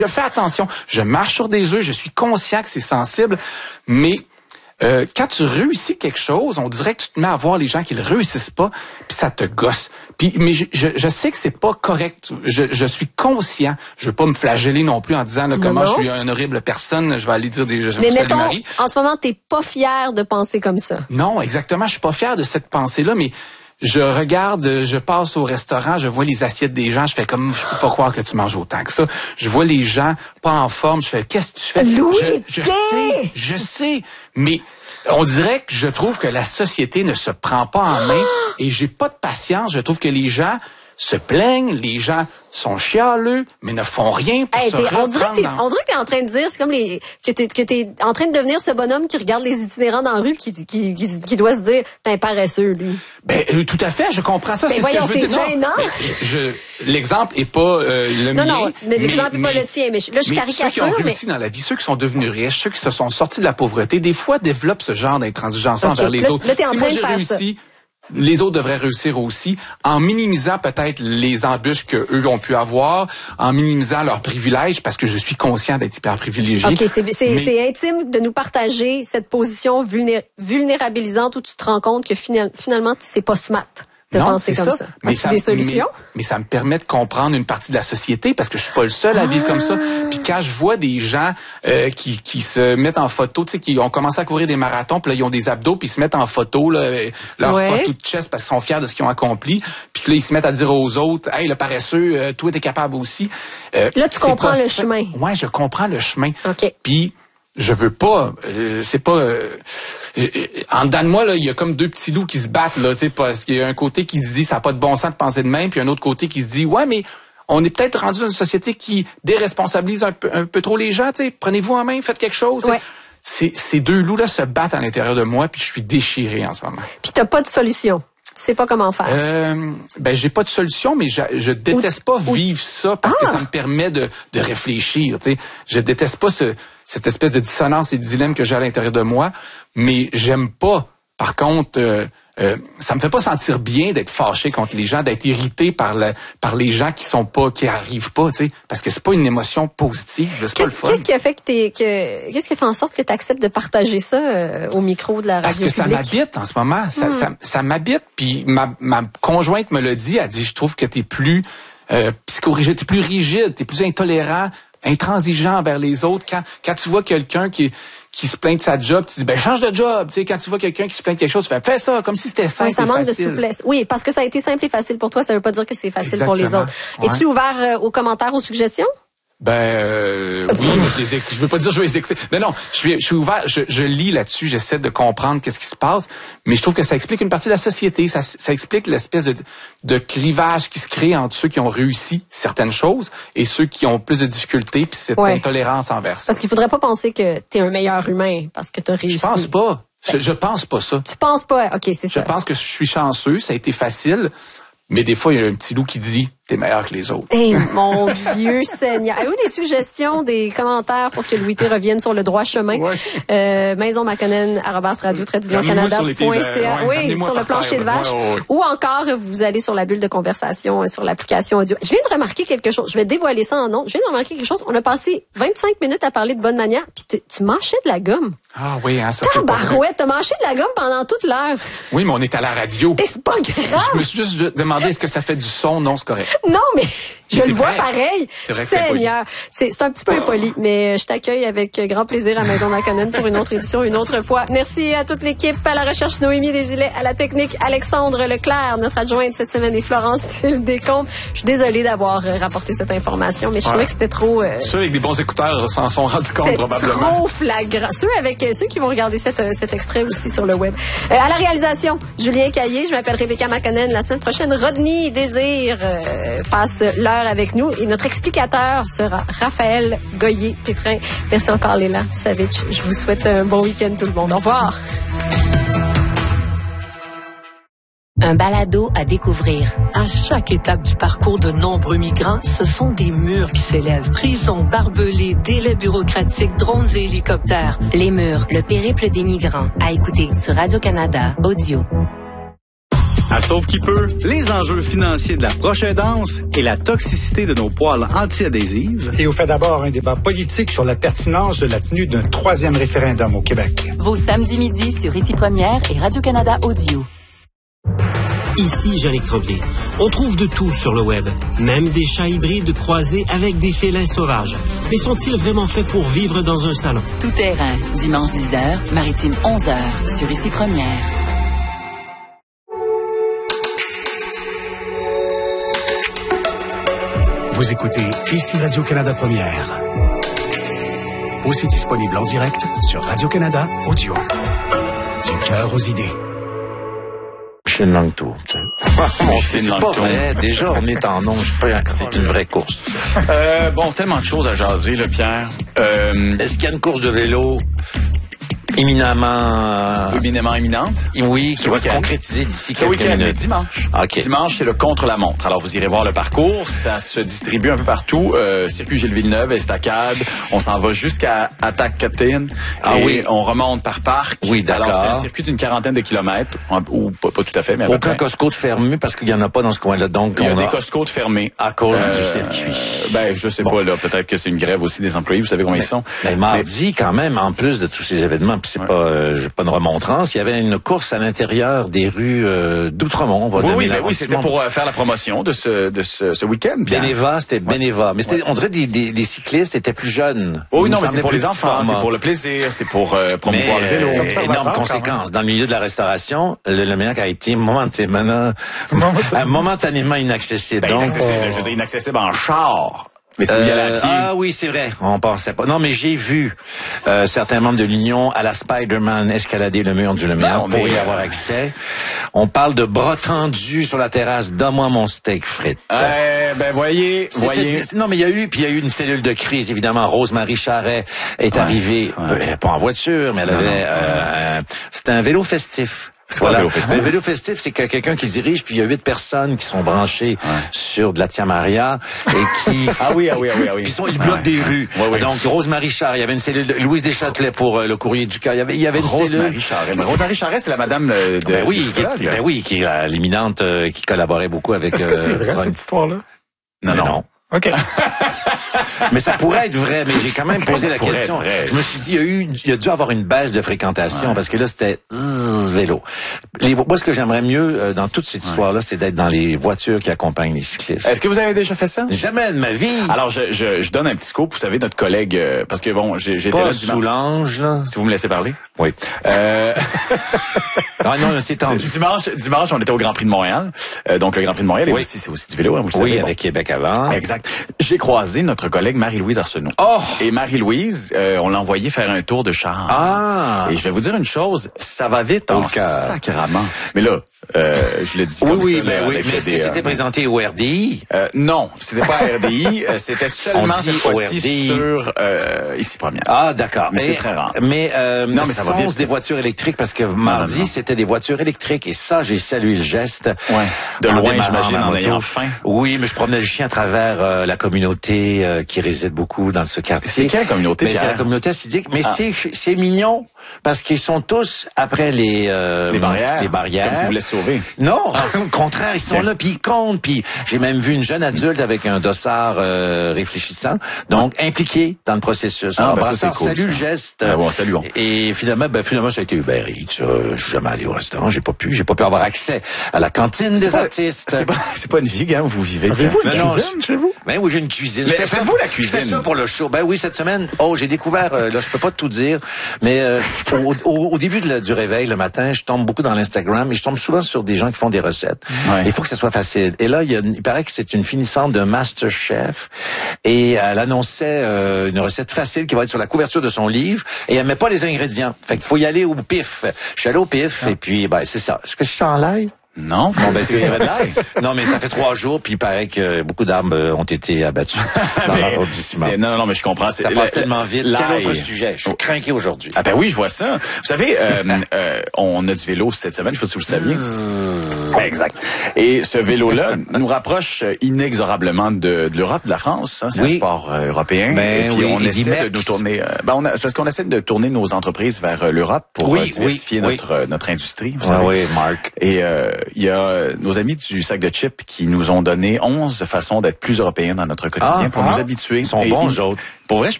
Je fais attention, je marche sur des œufs, je suis conscient que c'est sensible, mais quand tu réussis quelque chose, on dirait que tu te mets à voir les gens qui le réussissent pas, puis ça te gosse. Mais je sais que c'est pas correct. Je suis conscient. Je veux pas me flageller non plus en disant là, comment je suis une horrible personne. Je vais aller dire des mais salut Marie. En ce moment, t'es pas fier de penser comme ça. Non, exactement. Je suis pas fier de cette pensée-là, mais je regarde, je passe au restaurant, je vois les assiettes des gens, je fais comme, je peux pas croire que tu manges autant que ça. Je vois les gens pas en forme, je fais, qu'est-ce que tu fais? Louis, je sais, mais on dirait que je trouve que la société ne se prend pas en main et j'ai pas de patience. Je trouve que les gens se plaignent, les gens sont chialeux, mais ne font rien pour se reprendre. On dirait que t'es en train de dire, c'est comme que t'es en train de devenir ce bonhomme qui regarde les itinérants dans la rue qui doit se dire, t'es un paresseux, lui. Tout à fait, je comprends ça. Ben c'est voyons, ce que je veux dire. Gênant. L'exemple est pas le mien. Non, l'exemple est pas le tien, mais là, je caricature. Ceux qui ont réussi dans la vie, ceux qui sont devenus riches, ceux qui se sont sortis de la pauvreté, des fois développent ce genre d'intransigeance envers les autres. Là, t'es en train si moi, de j'ai faire réussi, les autres devraient réussir aussi, en minimisant peut-être les embûches qu'eux ont pu avoir, en minimisant leurs privilèges, parce que je suis conscient d'être hyper privilégié. OK, c'est intime de nous partager cette position vulnérabilisante où tu te rends compte que finalement, c'est pas smart de penser comme ça. Mais as-tu des solutions? Mais ça me permet de comprendre une partie de la société parce que je suis pas le seul à vivre comme ça. Puis quand je vois des gens qui se mettent en photo, tu sais, qui ont commencé à courir des marathons, puis là ils ont des abdos, puis ils se mettent en photo là, leur photo de chest parce qu'ils sont fiers de ce qu'ils ont accompli, puis que là ils se mettent à dire aux autres, hey le paresseux, toi t'es capable aussi. Là tu comprends le chemin. Ouais, je comprends le chemin. OK. Puis je veux pas, c'est pas. En dedans de moi, là, il y a comme deux petits loups qui se battent, là, tu sais, parce qu'il y a un côté qui se dit ça n'a pas de bon sens de penser de même, puis un autre côté qui se dit ouais, mais on est peut-être rendu dans une société qui déresponsabilise un peu trop les gens, tu sais. Prenez-vous en main, faites quelque chose. Ouais. Ces deux loups-là se battent à l'intérieur de moi, puis je suis déchiré en ce moment. Puis t'as pas de solution. Tu sais pas comment faire. J'ai pas de solution, mais je déteste pas vivre ça parce que ça me permet de réfléchir. Tu sais, je déteste pas cette espèce de dissonance et de dilemme que j'ai à l'intérieur de moi, mais j'aime pas. Par contre, ça me fait pas sentir bien d'être fâché contre les gens, d'être irrité par les gens qui arrivent pas, tu sais, parce que c'est pas une émotion positive, c'est pas le fun. Qu'est-ce qui a fait qu'est-ce qui fait en sorte que tu acceptes de partager ça au micro de la radio Parce que publique? ça m'habite en ce moment, ça m'habite, puis ma conjointe me l'a dit, elle dit je trouve que t'es plus psychorigide, t'es plus rigide, t'es plus intolérant, intransigeant envers les autres. Quand tu vois quelqu'un qui se plaint de sa job, tu dis change de job. Tu sais, quand tu vois quelqu'un qui se plaint de quelque chose, tu fais ça comme si c'était simple. Ça manque facile. de souplesse. Oui, parce que ça a été simple et facile pour toi, ça veut pas dire que c'est facile pour les autres. Ouais. Es-tu ouvert aux commentaires, aux suggestions? Oui, je veux pas dire je vais les écouter. Non, je suis ouvert, je lis là-dessus, j'essaie de comprendre qu'est-ce qui se passe, mais je trouve que ça explique une partie de la société, ça explique l'espèce de clivage qui se crée entre ceux qui ont réussi certaines choses et ceux qui ont plus de difficultés puis cette intolérance envers ça. Parce qu'il faudrait pas penser que t'es un meilleur humain parce que t'as réussi. Je pense pas. Je pense pas ça. Tu penses pas? OK, c'est ça. Je pense que je suis chanceux, ça a été facile, mais des fois il y a un petit loup qui dit t'es meilleur que les autres. Eh mon Dieu Seigneur. Avez-vous des suggestions, des commentaires pour que Louis T revienne sur le droit chemin? maisonmaconnen@radio-canada.ca. Oui, sur le plancher de vache. Ou encore, vous allez sur la bulle de conversation, sur l'application audio. Je viens de remarquer quelque chose. Je vais dévoiler ça en nom. Je viens de remarquer quelque chose. On a passé 25 minutes à parler de bonne manière, puis tu mâchais de la gomme. Ah oui, hein, ça c'est pas vrai. Tabarouette, t'as mâché de la gomme pendant toute l'heure. Oui, mais on est à la radio. Et c'est pas grave. Je me suis juste demandé est-ce que ça fait du son? Non, c'est correct. Non, mais je le vois pareil. C'est vrai que Seigneur. C'est un petit peu impoli, mais je t'accueille avec grand plaisir à Maison Maconnen pour une autre édition, une autre fois. Merci à toute l'équipe, à la recherche Noémie Desilets, à la technique Alexandre Leclerc, notre adjointe cette semaine et Florence Descombes. Je suis désolée d'avoir rapporté cette information, mais je trouvais que c'était trop... Ceux avec des bons écouteurs s'en sont rendus compte probablement. Trop flagrant. Ceux qui vont regarder cet extrait aussi sur le web. À la réalisation, Julien Caillé, je m'appelle Rebecca Maconnen. La semaine prochaine, Rodney Désir passe l'heure avec nous et notre explicateur sera Raphaël Goyer-Pétrin. Merci encore Léla Savitch. Je vous souhaite un bon week-end tout le monde. Au revoir. Un balado à découvrir. À chaque étape du parcours de nombreux migrants, ce sont des murs qui s'élèvent. Prisons, barbelés, délais bureaucratiques, drones et hélicoptères. Les murs, le périple des migrants. À écouter sur Radio-Canada Audio. À Sauve qui peut, les enjeux financiers de la prochaine danse et la toxicité de nos poêles anti-adhésives. Et on fait d'abord un débat politique sur la pertinence de la tenue d'un 3e référendum au Québec. Vos samedis midi sur Ici Première et Radio-Canada Audio. Ici Jeannick Tremblay. On trouve de tout sur le web, même des chats hybrides croisés avec des félins sauvages. Mais sont-ils vraiment faits pour vivre dans un salon? Tout terrain, dimanche 10h, Maritime 11h, sur Ici Première. Vous écoutez Ici Radio-Canada Première. Aussi disponible en direct sur Radio-Canada Audio. Du cœur aux idées. Michel Langto. C'est pas vrai. Déjà, on est en onge. C'est une vraie course. Tellement de choses à jaser, là, Pierre. Est-ce qu'il y a une course de vélo éminemment éminente? Oui, qui va se concrétiser d'ici quelques minutes. Mais dimanche. Okay. Dimanche, c'est le contre-la-montre. Alors, vous irez voir le parcours. Ça se distribue un peu partout. Circuit Gilles-Villeneuve, Estacade. On s'en va jusqu'à Atacatine. Oui. On remonte par parc. Oui, d'accord. Alors, c'est un circuit d'une 40aine de kilomètres. Ou pas tout à fait, mais à peu près. Aucun Costco de fermé parce qu'il n'y en a pas dans ce coin-là. Donc, il y a des Costco de fermés. À cause du circuit. Je sais pas, là. Peut-être que c'est une grève aussi des employés. Vous savez combien ils sont. Mais mardi, quand même, en plus de tous ces événements, puis c'est pas une remontrance, il y avait une course à l'intérieur des rues d'Outremont. C'était pour faire la promotion de ce week-end. Bénéva, c'était Bénéva. Mais on dirait des cyclistes étaient plus jeunes. Oui, non, mais c'est pour les enfants, c'est pour le plaisir, c'est pour promouvoir le vélo. Énorme conséquence. Dans le milieu de la restauration, le Ménac a été momentanément inaccessible. Je veux dire, inaccessible en char. Mais c'est bien à pied. Ah oui, c'est vrai. On pensait pas. Non, mais j'ai vu certains membres de l'Union à la Spider-Man escalader le mur du Lemierre pour y avoir accès. On parle de bras tendus sur la terrasse. Donne-moi mon steak frites. Voyez. Non, mais il y a eu une cellule de crise, évidemment. Rose-Marie Charret est arrivée, pas en voiture, mais elle avait, c'était un vélo festif. Voilà. Un vélo festif, c'est que quelqu'un qui dirige, puis il y a 8 personnes qui sont branchées sur de la Tia Maria et qui ils bloquent des rues. Donc Rose-Marie Charret, il y avait une cellule. Louise Deschâtelet pour le Courrier du Cœur. Il y avait une cellule. Rose-Marie Charret, c'est la madame de qui est l'éminente qui collaborait beaucoup avec. Est-ce que c'est vrai cette histoire-là? Non. OK. Mais ça pourrait être vrai, mais j'ai quand même posé la question. Je me suis dit, il y a dû avoir une baisse de fréquentation parce que là, c'était vélo. Moi, ce que j'aimerais mieux dans toute cette histoire-là, c'est d'être dans les voitures qui accompagnent les cyclistes. Est-ce que vous avez déjà fait ça? Jamais de ma vie. Alors, je donne un petit scoop. Vous savez, notre collègue, parce que j'étais là Soulange, là. Si vous me laissez parler. Oui. Non, c'est tendu. Dimanche, on était au Grand Prix de Montréal. Donc, le Grand Prix de Montréal, c'est aussi du vélo, hein, vous le savez. Oui, avec Québec avant. Exact. J'ai croisé notre collègue Marie-Louise Arsenault. Et Marie-Louise, on l'a envoyée faire un tour de char. Et je vais vous dire une chose, ça va vite en sacrament. Mais là, je le dis comme ça. Mais est-ce que c'était présenté au RDI? Non, c'était pas à RDI. C'était seulement cette fois-ci sur Ici Première. Ah, d'accord. Mais c'est très rare. Mais ça va vite. Des voitures électriques, parce que mardi, c'était des voitures électriques. Et ça, j'ai salué le geste. De loin, j'imagine, en ayant faim. Oui, mais je promenais le chien à travers la communauté qui réside beaucoup dans ce quartier. C'est quelle communauté, Pierre? C'est la communauté assidique. Mais c'est mignon, parce qu'ils sont tous après les barrières. Comme si vous voulaient sauver. Non, au contraire, ils sont là, puis ils comptent. Puis j'ai même vu une jeune adulte avec un dossard réfléchissant, donc impliqué dans le processus. Ça, c'est cool. Salut le geste. Saluons. Et finalement, ça a été Uber Eats. Je suis jamais allé au restaurant. J'ai pas pu avoir accès à la cantine des artistes. C'est pas une vie, hein, vous vivez. Avez-vous une cuisine chez vous? Ben oui, j'ai une cuisine. Mais faites-vous la cuisine? Je fais ça pour le show. Ben oui, cette semaine, j'ai découvert, là, je peux pas tout dire, mais au début du réveil, le matin, je tombe beaucoup dans l'Instagram et je tombe souvent sur des gens qui font des recettes. Il faut que ça soit facile. Et là, il paraît que c'est une finissante de MasterChef et elle annonçait une recette facile qui va être sur la couverture de son livre et elle met pas les ingrédients. Fait qu'il faut y aller au pif. Je suis allé au pif et puis, c'est ça. Est-ce que je suis en live? Non, c'est vrai de l'air. Non, mais ça fait 3 jours, puis il paraît que beaucoup d'armes ont été abattues dans l'arrondissement. Non, mais je comprends. Ça passe tellement vite. Quel autre sujet? Je suis craqué aujourd'hui. Ah ben oui, je vois ça. Vous savez, on a du vélo cette semaine, je sais pas si vous le saviez. Exact. Et ce vélo-là nous rapproche inexorablement de l'Europe, de la France. Hein, c'est un sport européen. Et puis on essaie de nous tourner. Parce qu'on essaie de tourner nos entreprises vers l'Europe pour diversifier notre industrie. Vous savez. Oui, Marc. Et il y a nos amis du sac de chips qui nous ont donné 11 façons d'être plus européens dans notre quotidien pour nous habituer. Ils sont bons, eux autres. Pour vrai, je